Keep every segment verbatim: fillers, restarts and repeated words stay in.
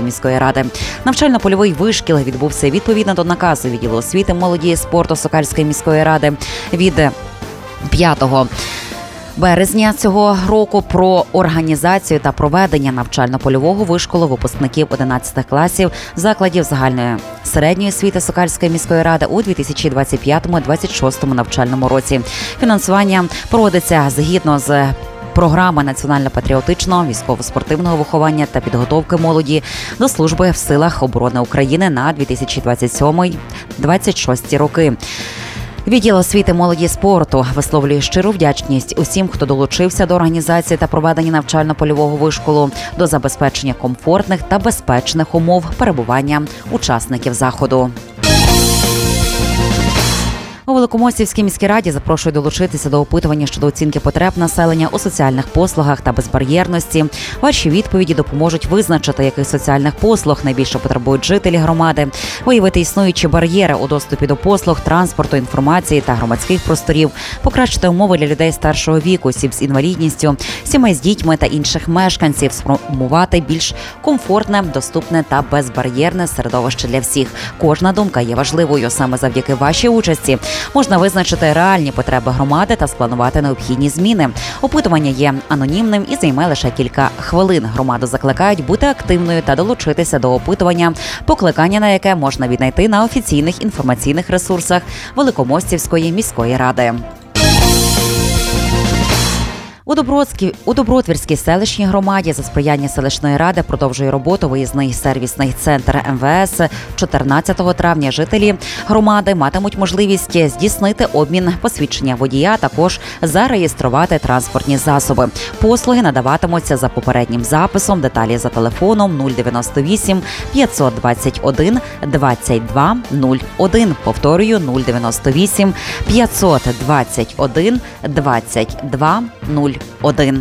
міської ради. Навчально-польовий вишкіл відбувся відповідно до наказу відділу освіти, молоді і спорту Сокальської міської ради від п'ятого березня цього року про організацію та проведення навчально-польового вишколу випускників одинадцятих класів закладів загальної середньої освіти Сокальської міської ради у дві тисячі двадцять п'ятому - двадцять шостому навчальному році. Фінансування проводиться згідно з програми національно-патріотичного, військово-спортивного виховання та підготовки молоді до служби в силах оборони України на дві тисячі двадцять сьомий - двадцять шостий роки. Відділ освіти, молоді і спорту висловлює щиру вдячність усім, хто долучився до організації та проведення навчально-польового вишколу, до забезпечення комфортних та безпечних умов перебування учасників заходу. У Великомостівській міській раді запрошують долучитися до опитування щодо оцінки потреб населення у соціальних послугах та безбар'єрності. Ваші відповіді допоможуть визначити, яких соціальних послуг найбільше потребують жителі громади, виявити існуючі бар'єри у доступі до послуг, транспорту, інформації та громадських просторів, покращити умови для людей старшого віку, осіб з інвалідністю, сімей з дітьми та інших мешканців, сформувати більш комфортне, доступне та безбар'єрне середовище для всіх. Кожна думка є важливою. Саме завдяки вашій участі можна визначити реальні потреби громади та спланувати необхідні зміни. Опитування є анонімним і займе лише кілька хвилин. Громаду закликають бути активною та долучитися до опитування, покликання на яке можна віднайти на офіційних інформаційних ресурсах Великомостівської міської ради. У Добродській, у Добротвірській селищній громаді за сприяння селищної ради продовжує роботу виїзний сервісний центр ем ве ес. чотирнадцятого травня жителі громади матимуть можливість здійснити обмін посвідчення водія, а також зареєструвати транспортні засоби. Послуги надаватимуться за попереднім записом. Деталі за телефоном нуль дев'яносто вісім п'ятсот двадцять один двадцять два нуль один. Повторюю, нуль дев'яносто вісім п'ятсот двадцять один двадцять два нуль один.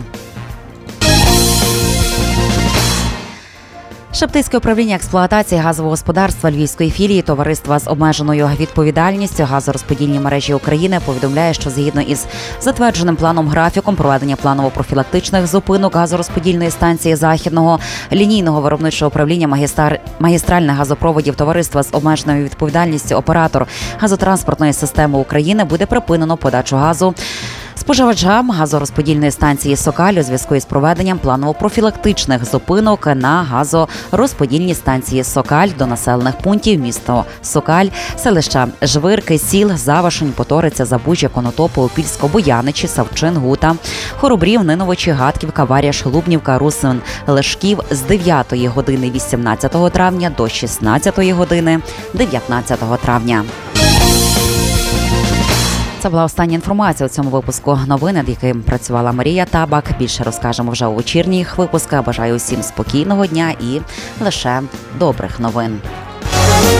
Шептицьке управління експлуатації газового господарства Львівської філії товариства з обмеженою відповідальністю «Газорозподільні мережі України» повідомляє, що згідно із затвердженим планом графіком проведення планово-профілактичних зупинок газорозподільної станції Західного лінійного виробничого управління магістр... магістральних газопроводів товариства з обмеженою відповідальністю «Оператор газотранспортної системи України» буде припинено подачу газу споживачам газорозподільної станції «Сокаль» у зв'язку із проведенням планово-профілактичних зупинок на газорозподільній станції «Сокаль» до населених пунктів місто Сокаль, селища Жвирки, сіл Завашень, Поториця, Забужжя, Конотопи, Опільсько, Бояничі, Савчин, Гута, Хоробрів, Ниновичі, Гатьківка, Варяш, Лубнівка, Русин, Лешків з дев'ятої години вісімнадцятого травня до шістнадцятої години дев'ятнадцятого травня. Це була остання інформація у цьому випуску новин, над яким працювала Марія Табак. Більше розкажемо вже у вечірніх випусках. Бажаю усім спокійного дня і лише добрих новин.